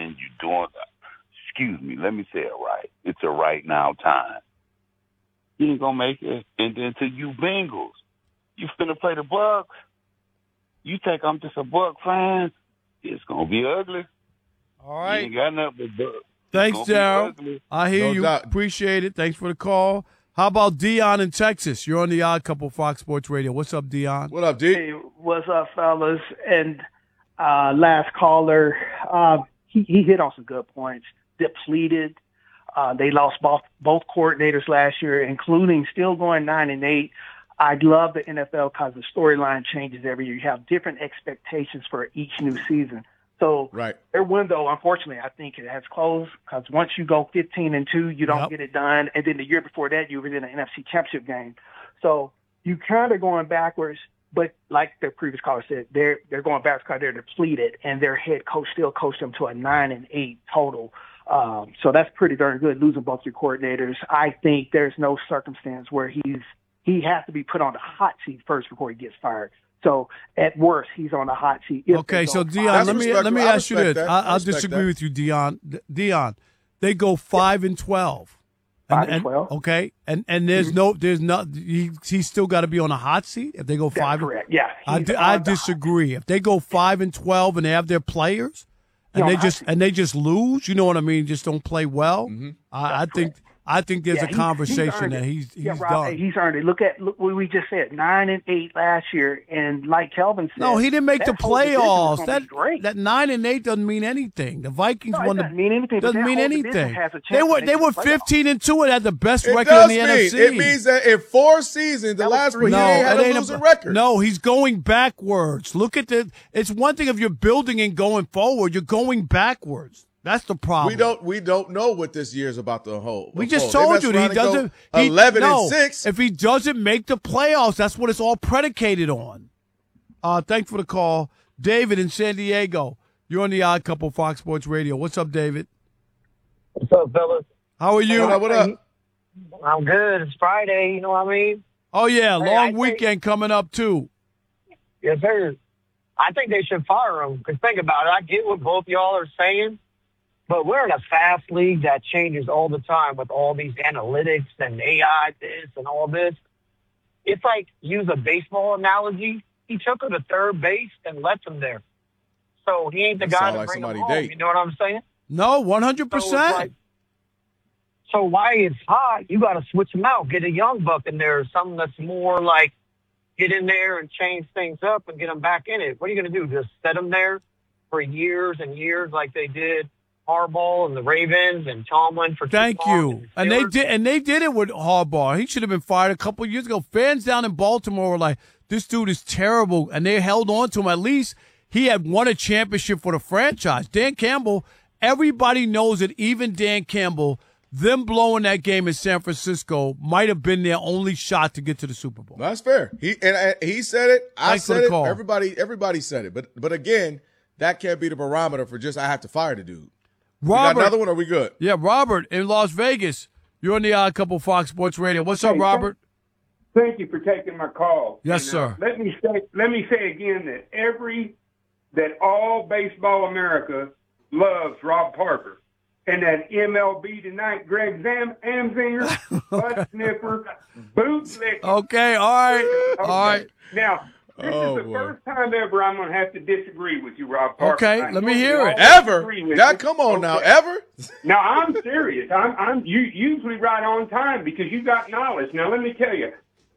and you're doing, excuse me, let me say it right. It's a right now time. You ain't going to make it. And then to you Bengals, you finna play the Bucks. You think I'm just a Buck fan, it's going to be ugly. All right. You ain't got nothing but Bucks. Thanks, Daryl. I hear you. Doubt. Appreciate it. Thanks for the call. How about Dion in Texas? You're on the Odd Couple Fox Sports Radio. What's up, Dion? What up, D? Hey, what's up, fellas? And last caller, he hit on some good points. Depleted. They lost both coordinators last year, including still going 9-8. I love the NFL because the storyline changes every year. You have different expectations for each new season. So their window, unfortunately, I think it has closed because once you go 15-2, you don't get it done. And then the year before that, you were in an NFC Championship game. So you kind of going backwards. But like the previous caller said, they're going backwards because they're depleted, and their head coach still coached them to a 9-8 total. So that's pretty darn good, losing both your coordinators. I think there's no circumstance where he has to be put on the hot seat first before he gets fired. So at worst, he's on the hot seat. Okay, so Dion, let me ask you this. I'll disagree with you, Dion. Dion, they go 5-12. 5-12. Okay, and he's still got to be on a hot seat if they go 5. Correct. Yeah, I disagree. If they go 5-12 and they have their players, and they just lose, you know what I mean? Just don't play well. Mm-hmm. I think there's a conversation that he's Rob, done. He's earned it. Look what we just said, 9-8 last year, and like Kelvin said, no, he didn't make the playoffs. That 9-8 doesn't mean anything. The Vikings won the doesn't mean anything. Doesn't mean anything. They were 15-2 and had the best It record does in the mean. NFC. It means that in 4 seasons, the last one, he ain't had a losing record. No, he's going backwards. Look at it's one thing if you're building and going forward. You're going backwards. That's the problem. We don't know what this year's about to hold. We just told you that he doesn't 11-6. If he doesn't make the playoffs, that's what it's all predicated on. Thanks for the call, David in San Diego. You're on the Odd Couple Fox Sports Radio. What's up, David? What's up, fellas? How are you? What up? I'm good. It's Friday. You know what I mean? Oh yeah, long weekend coming up too. Yes, sir. I think they should fire him. Because think about it. I get what both y'all are saying. But we're in a fast league that changes all the time with all these analytics and AI this and all this. It's like, use a baseball analogy. He took him to third base and left him there. So he ain't the guy to bring him home. You know what I'm saying? No, 100%. So why it's hot, you got to switch him out. Get a young buck in there, something that's more like get in there and change things up and get him back in it. What are you going to do? Just set him there for years and years like they did Harbaugh and the Ravens and Tomlin for Thank you. And they did it with Harbaugh. He should have been fired a couple of years ago. Fans down in Baltimore were like, this dude is terrible. And they held on to him. At least he had won a championship for the franchise. Dan Campbell, everybody knows that even Dan Campbell, them blowing that game in San Francisco might have been their only shot to get to the Super Bowl. That's fair. He said it. I said it. Call. Everybody said it. But again, that can't be the barometer for just I have to fire the dude. Robert, you got another one, or are we good? Yeah, Robert in Las Vegas. You're on the Odd Couple Fox Sports Radio. What's up, Robert? Thank you for taking my call. Yes, sir. Let me say again that all baseball America loves Rob Parker, and that MLB Tonight Greg Amsinger, butt sniffer, bootlicker. Okay, all right. Now. This is the first time ever I'm going to have to disagree with you, Rob Parker. Okay, let me hear it. Ever? God, come on now. Ever? Now, I'm serious. I'm usually right on time because you got knowledge. Now, let me tell you,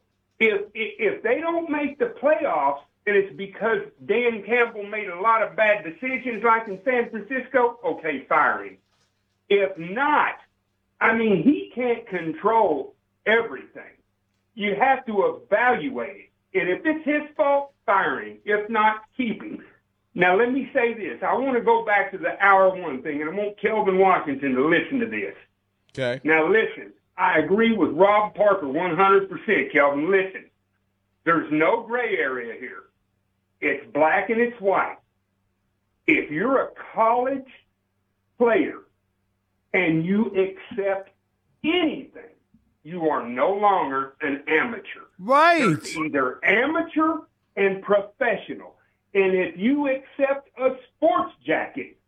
if they don't make the playoffs, and it's because Dan Campbell made a lot of bad decisions like in San Francisco, okay, fire him. If not, he can't control everything. You have to evaluate it. And if it's his fault, fire him. If not, keep him. Now, let me say this. I want to go back to the hour one thing, and I want Kelvin Washington to listen to this. Okay. Now, listen. I agree with Rob Parker 100%, Kelvin. Listen. There's no gray area here. It's black and it's white. If you're a college player and you accept anything, you are no longer an amateur. Right. You're either amateur and professional. And if you accept a sports jacket,